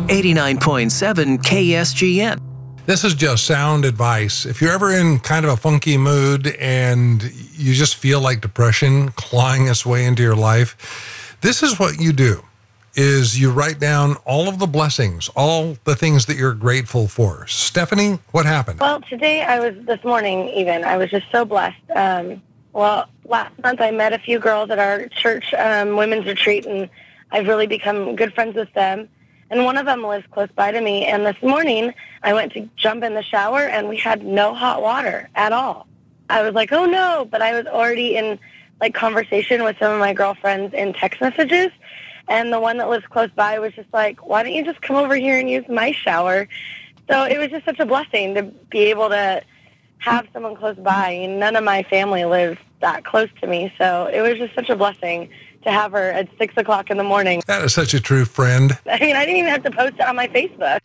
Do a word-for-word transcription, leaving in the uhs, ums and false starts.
eighty-nine point seven K S G N. This is just sound advice. If you're ever in kind of a funky mood and you just feel like depression clawing its way into your life, this is what you do, is you write down all of the blessings, all the things that you're grateful for. Stephanie, what happened? Well, today I was, this morning even, I was just so blessed. Um, well, last month I met a few girls at our church um, women's retreat, and I've really become good friends with them. And one of them lives close by to me. And this morning, I went to jump in the shower, and we had no hot water at all. I was like, oh, no. But I was already in, like, conversation with some of my girlfriends in text messages. And the one that lives close by was just like, why don't you just come over here and use my shower? So it was just such a blessing to be able to have someone close by. And none of my family lives that close to me. So it was just such a blessing to have her at six o'clock in the morning. That is such a true friend. I mean, I didn't even have to post it on my Facebook.